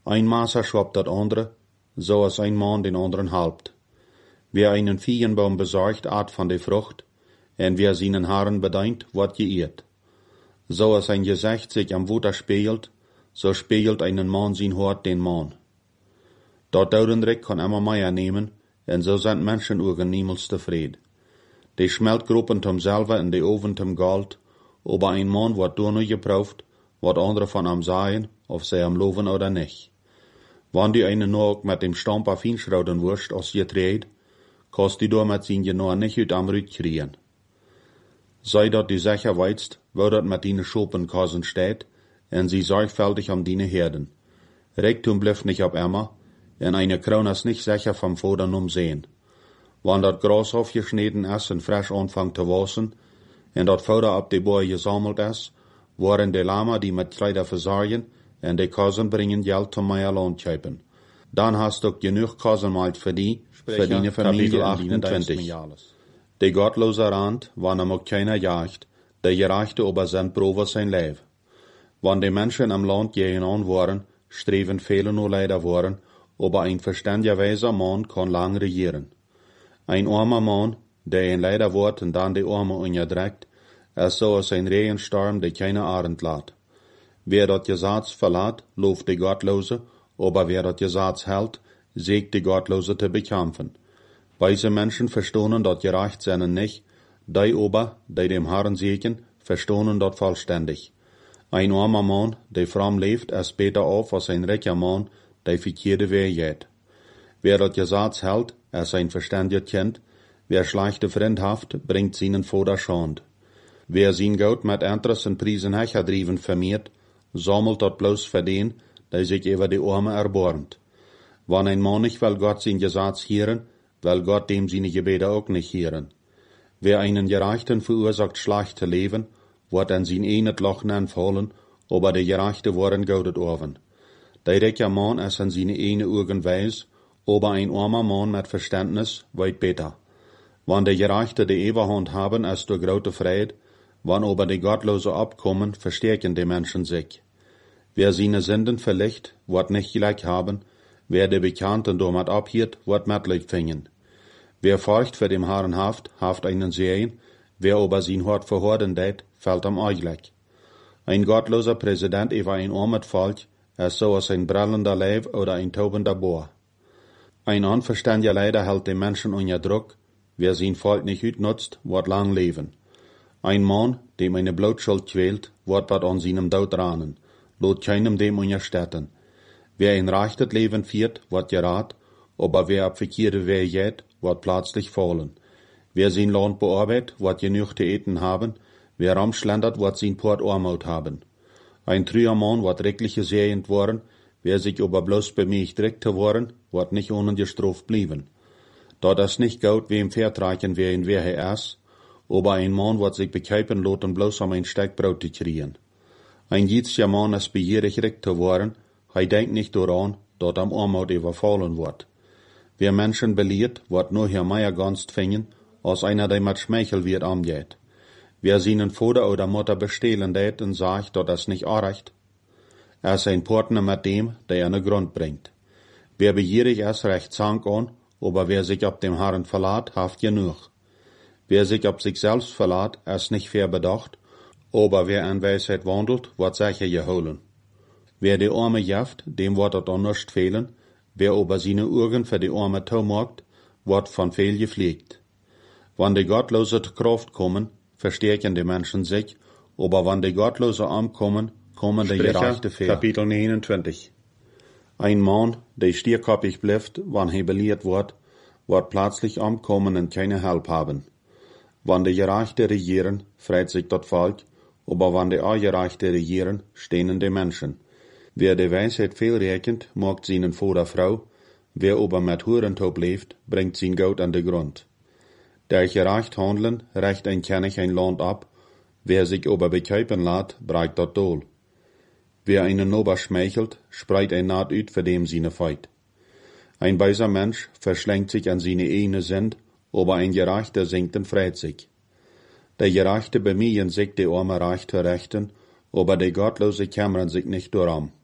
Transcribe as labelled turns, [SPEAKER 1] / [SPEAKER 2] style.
[SPEAKER 1] Ein Maßer schwappt dat andere, so als ein Mann den anderen halbt. Wer einen Feigenbaum besorgt, at von der Frucht, en wer seinen Haaren bedeint, wird geirrt. So als ein Gesicht sich am Wutter spiegelt, so spiegelt einen Mann sein Hort den Mann. Dort Doudendrik kann immer mehr nehmen, en so sind Menschenaugen niemals tevreden. Die Schmeltgruppen tom selber in de Oven tom Gold, aber ein Mann wird door nu geprüft, wat andere von am sagen, of sie am loven oder nicht. Wann die eine nur auch mit dem Stamper Fienschrauden wurst, als je treed, kost die door mit sin genoa nicht uit am Rüt kriegen. Sei dort die sicher weizt, wo dort mit dine Schopenkassen steht, en sie sorgfältig am dine Herden. Rektum blüft nicht ab Emma, en eine Krone ist nicht sicher vom Fodern umsehen. Wann dort Gras aufgeschnitten ist en frisch anfangt zu wassen, en dort Futter ab de Boer gesammelt ist, waren de Lama die mit Kleider versorgen, en de Kassen bringen Geld zum mehr Lohn kaufen. Dann hast du genug Kassenmalt für die Familie 28. De gottlose Rand, wann auch keiner jagt, der gerechte aber sind prover sein Leben. Wann die Menschen am Land gegeneinander waren, streven viele nur leider waren, aber ein verständiger weiser Mann kann lang regieren. Ein armer Mann, der ein leider wird und dann die Arme unterdrückt, ist so als ein Regensturm, der keine Arend lässt. Wer dort Gesetz verlässt, lobt die Gottlose, aber wer dort Gesetz hält, siegt die Gottlose zu bekämpfen. Weise Menschen verstohnen dort gerecht seinen nicht, die aber, die dem Herrn siegen, verstohnen dort vollständig. Ein armer Mann, der fromm lebt, ist besser auf als ein reicher Mann, der verkehrte Weg geht. Wer dort Gesetz hält, ist ein verständiger Kind, wer schlechte Freundhaft, bringt seinen Vater Schand. Wer sein Geld mit Interessen Priesen hecherdriven vermehrt, sammelt dort bloß für den, der sich über die Arme erbarmt. Wann ein Mann nicht will Gott sein Gesetz hören, will Gott dem seine Gebete auch nicht hören. Wer einen Gerechten verursacht, schlecht zu leben, wird an sein eines Loch fallen, aber der Gerechte worden gaudet oven. Der reiche Mann ist an seine eine Augen weis, aber ein armer Mann mit Verständnis weit besser. Wann der Gerechte die Eberhand haben, ist durch große Freude, wann aber die Gottlose abkommen, verstärken die Menschen sich. Wer seine Sünden verlicht, wird nicht gleich haben, wer die Bekannten damit abhielt, wird Mitleid finden. Wer feucht für dem Herrn haft einen Sehen, wer aber sein Hort verhorden det, fällt am Eichleck. Ein gottloser Präsident über ein armes Volk ist so als ein brennender Leib oder ein taubender Bohr. Ein unverständiger Leiter hält den Menschen unter Druck, wer sein Volk nicht utnutzt, wird lang leben. Ein Mann, dem eine Blutschuld quält, wird bald an seinem Tod rahnen, lot keinem dem unterstetten. Wer ein rechtes Leben führt, wird gerat, aber wer ab verkehrte Weg geht, wird plötzlich fallen. Wer sein Land bearbeitet, wird genug zu eten haben, wer ramschlendert, wird sein Port Armut haben. Ein trüber Mann wird rechtlich gesehnt worden, wer sich aber bloß bemüht direkt zu worden, wird nicht ohne gestraft blieben. Dort ist nicht gut, wem vertragen, wer in wer er ist, aber ein Mann wird sich bekeipen lassen, bloß um ein Stück Brot zu kriegen. Ein jüdischer Mann ist begierig direkt zu worden, er denkt nicht daran, dort am Armut überfallen wird. Wer Menschen belehrt, wird nur hier mehr Gunst finden, als einer, der mit Schmeichel wird angeht. Wer seinen Vater oder Mutter bestehlen tät und sagt, dort ist nicht recht, ist ein Partner mit dem, der einen Grund bringt. Wer begierig ist, recht Zank an, aber wer sich auf dem Herrn verlässt, haft genug. Wer sich auf sich selbst verlässt, ist nicht fair bedacht, aber wer an Weisheit wandelt, wird sicher geholen. Wer die Arme jaft, dem wird dort auch nicht fehlen, wer aber seine Augen für die Arme taumagt, wird von viel gepflegt. Wann die Gottlose zur Kraft kommen, verstärken die Menschen sich, aber wann die Gottlose ankommen, kommen die Gerechte fehl. Kapitel 29. Ein Mann, der stierkoppig bleibt, wann er belehrt wird plötzlich ankommen und keine Help haben. Wann die Gerechte regieren, freut sich das Volk, aber wann die Ungerechte regieren, stehen die Menschen. Wer die Weisheit viel rechnet, mag seinen Vater Frau, wer aber mit Hurentop lebt, bringt sein Geld an den Grund. Der gerecht handeln, recht ein König ein Land ab, wer sich aber bekäupen lässt, breitet dort Dohl. Wer einen Nober schmeichelt, spreit ein Naht ut für dem seine Feit. Ein weiser Mensch verschlängt sich an seine eigene Sünd, aber ein Gerechter singt und freut sich. Der Gerechte bemühen sich, die arme Reich zu rechten, aber die Gottlose kümmern sich nicht darum.